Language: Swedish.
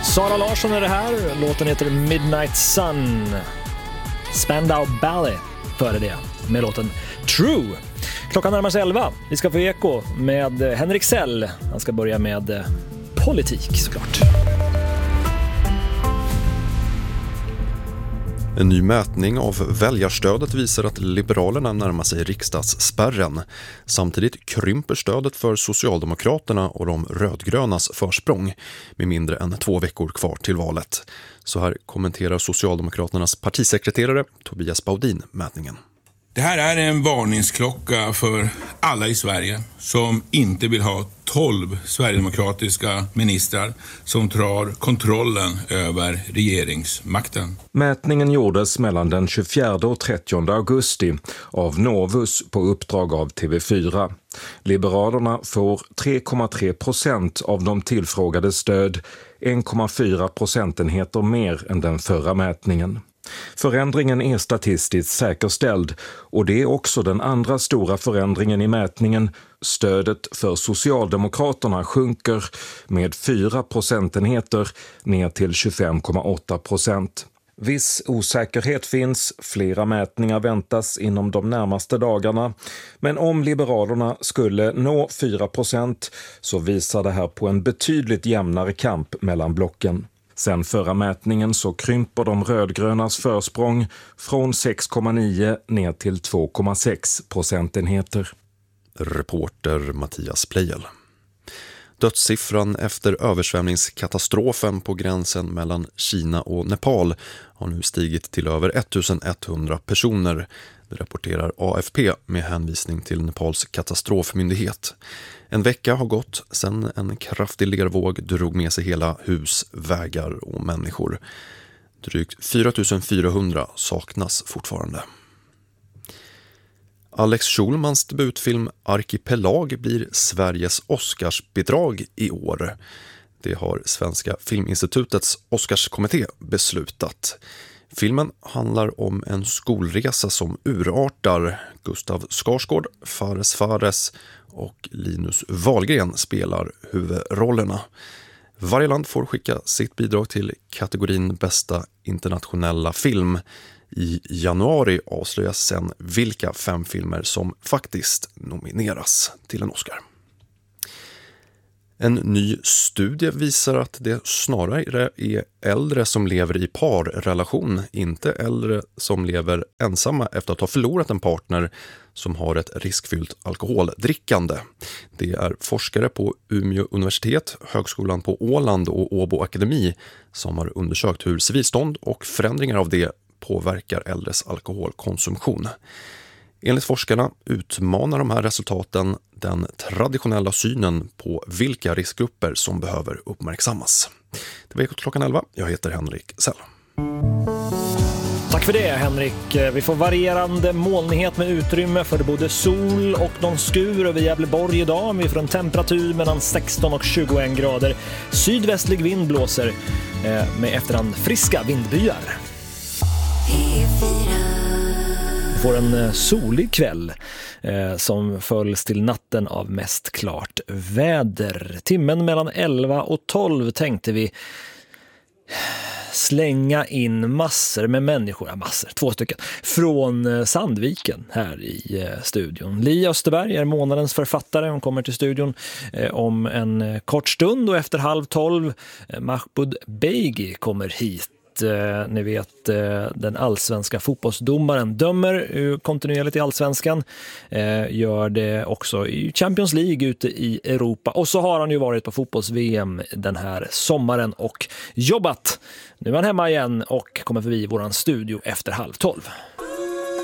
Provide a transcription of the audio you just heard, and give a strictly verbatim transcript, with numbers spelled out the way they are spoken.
Sara Larsson är det här. Låten heter Midnight Sun. Spandau Ballet före det med låten True. Klockan närmar sig elva. Vi ska få eko med Henrik Sell. Han ska börja med politik såklart. En ny mätning av väljarstödet visar att Liberalerna närmar sig riksdagsspärren. Samtidigt krymper stödet för Socialdemokraterna och de rödgrönas försprång med mindre än två veckor kvar till valet. Så här kommenterar Socialdemokraternas partisekreterare Tobias Baudin mätningen. Det här är en varningsklocka för alla i Sverige som inte vill ha tolv sverigedemokratiska ministrar som tar kontrollen över regeringsmakten. Mätningen gjordes mellan den tjugofjärde och trettionde augusti av Novus på uppdrag av T V fyra. Liberalerna får tre komma tre procent av de tillfrågade stöd, en komma fyra procentenheter mer än den förra mätningen. Förändringen är statistiskt säkerställd och det är också den andra stora förändringen i mätningen. Stödet för Socialdemokraterna sjunker med fyra procentenheter ner till tjugofem komma åtta procent. Viss osäkerhet finns, flera mätningar väntas inom de närmaste dagarna. Men om Liberalerna skulle nå fyra procent så visar det här på en betydligt jämnare kamp mellan blocken. Sen förra mätningen så krymper de rödgrönas försprång från sex komma nio ner till två komma sex procentenheter. Reporter Mattias Plejel. Dödssiffran efter översvämningskatastrofen på gränsen mellan Kina och Nepal har nu stigit till över ettusenetthundra personer. Det rapporterar A F P med hänvisning till Nepals katastrofmyndighet. En vecka har gått sedan en kraftig lervåg drog med sig hela hus, vägar och människor. Drygt fyra tusen fyrahundra saknas fortfarande. Alex Schulmans debutfilm Arkipelag blir Sveriges Oscarsbidrag i år. Det har Svenska Filminstitutets Oscarskommitté beslutat. Filmen handlar om en skolresa som urartar. Gustav Skarsgård, Fares Fares och Linus Wahlgren spelar huvudrollerna. Varje land får skicka sitt bidrag till kategorin bästa internationella film. I januari avslöjas sen vilka fem filmer som faktiskt nomineras till en Oscar. En ny studie visar att det snarare är äldre som lever i parrelation, inte äldre som lever ensamma efter att ha förlorat en partner som har ett riskfyllt alkoholdrickande. Det är forskare på Umeå universitet, Högskolan på Åland och Åbo Akademi som har undersökt hur civilstånd och förändringar av det påverkar äldres alkoholkonsumtion. Enligt forskarna utmanar de här resultaten den traditionella synen på vilka riskgrupper som behöver uppmärksammas. Det var klockan elva. Jag heter Henrik Sell. Tack för det, Henrik. Vi får varierande molnighet med utrymme för både sol och någon skur över Gävleborg idag. Vi får en temperatur mellan sexton och tjugoen grader. Sydvästlig vind blåser med efterhand friska vindbyar. Vi får en solig kväll eh, som följs till natten av mest klart väder. Timmen mellan elva och tolv tänkte vi slänga in massor med människor, ja, massor, två stycken, från Sandviken här i eh, studion. Li Österberg är månadens författare. Hon kommer till studion eh, om en kort stund och efter halv tolv eh, Mahmoud Beigi kommer hit. Eh, ni vet, eh, den allsvenska fotbollsdomaren dömer kontinuerligt i allsvenskan, eh, gör det också i Champions League ute i Europa, och så har han ju varit på fotbolls-V M den här sommaren och jobbat. Nu är han hemma igen och kommer förbi våran studio efter halv tolv.